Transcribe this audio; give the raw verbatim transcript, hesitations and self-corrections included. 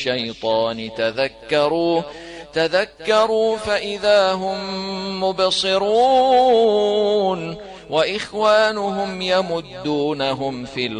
الشيطان تذكروا تذكروا فإذا هم مبصرون وإخوانهم يمدونهم في